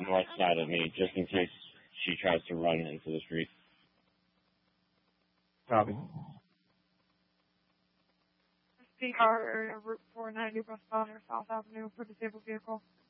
north side of me, just in case she tries to run into the street. Copy. CR area, Route 490 westbound or South Avenue for disabled vehicle.